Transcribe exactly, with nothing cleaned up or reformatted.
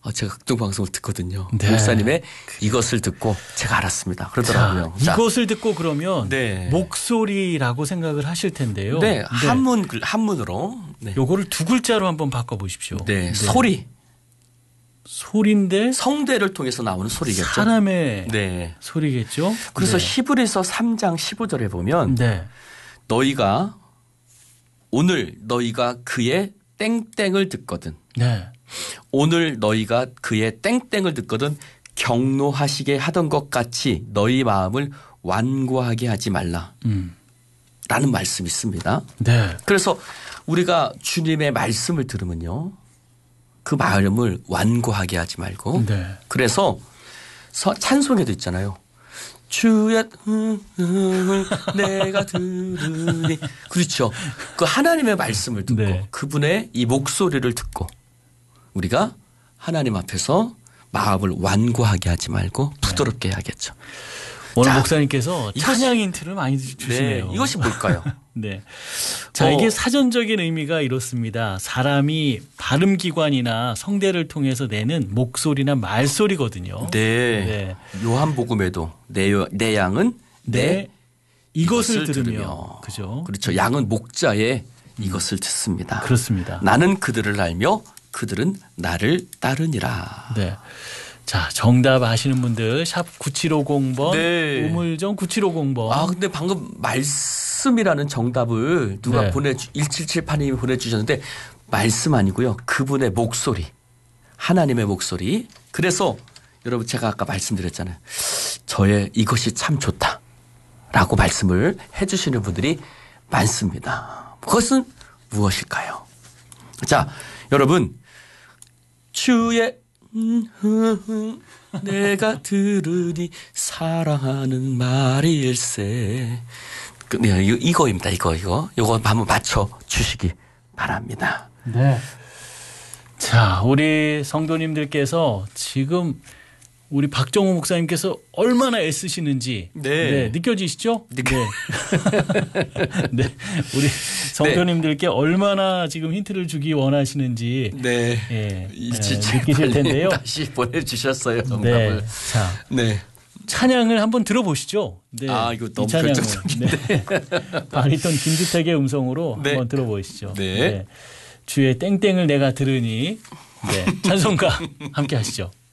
어, 제가 극동방송을 듣거든요. 네. 목사님의 이것을 듣고 제가 알았습니다. 그러더라고요. 자, 자, 이것을 듣고 그러면 네. 목소리라고 생각을 하실 텐데요. 네, 네. 한문 글- 한문으로. 네. 요거를 두 글자로 한번 바꿔보십시오. 네, 소리. 소리인데 성대를 통해서 나오는 소리겠죠. 사람의 네. 소리겠죠. 그래서 네. 히브리서 삼 장 십오 절에 보면 네. 너희가 오늘 너희가 그의 땡땡을 듣거든. 네. 오늘 너희가 그의 땡땡을 듣거든 경노하시게 하던 것 같이 너희 마음을 완고하게 하지 말라. 음. 라는 말씀이 있습니다. 네. 그래서 우리가 주님의 말씀을 들으면요. 그 마음을 완고하게 하지 말고. 네. 그래서 서- 찬송에도 있잖아요. 주의 음을 내가 들으니. 그렇죠. 그 하나님의 말씀을 듣고 네. 그분의 이 목소리를 듣고 우리가 하나님 앞에서 마음을 완고하게 하지 말고 부드럽게 해야겠죠. 오늘 자, 목사님께서 이것이- 찬양 힌트를 많이 네, 주시네요. 이것이 뭘까요? 네. 자, 어. 이게 사전적인 의미가 이렇습니다. 사람이 발음기관이나 성대를 통해서 내는 목소리나 말소리거든요. 네. 요한복음에도 내, 내 양은 내 네. 이것을, 이것을 들으며. 들으며. 그죠? 그렇죠. 양은 목자에 이것을 듣습니다. 그렇습니다. 나는 그들을 알며 그들은 나를 따르니라. 네. 자, 정답 아시는 분들 샵 구칠오공 번 네. 우물정 구칠오공 번. 아 근데 방금 말씀이라는 정답을 누가 네. 보내주 일칠칠팔 님이 보내주셨는데 말씀 아니고요. 그분의 목소리. 하나님의 목소리. 그래서 여러분 제가 아까 말씀드렸잖아요. 저의 이것이 참 좋다. 라고 말씀을 해 주시는 분들이 많습니다. 그것은 무엇일까요? 자, 여러분 주의 음, 음, 음, 내가 들으니 사랑하는 말일세. 그, 네, 이거, 이거입니다. 이거 이거 이거 한번 맞춰 주시기 바랍니다. 네. 자, 우리 성도님들께서 지금 우리 박정호 목사님께서 얼마나 애쓰시는지 네. 네, 느껴지시죠? 느껴- 네. 네. 우리 성도님들께 얼마나 지금 힌트를 주기 원하시는지 네. 예, 일칠칠팔 예, 느끼실 텐데요. 다시 보내주셨어요. 네. 정답을. 자, 네. 찬양을 한번 들어보시죠. 네. 아, 이거 너무 이 찬양을. 결정적인데. 네. 바리톤 김주택의 음성으로 네. 한번 들어보시죠. 네. 주의 땡땡을 내가 들으니 네. 찬송가 함께 하시죠.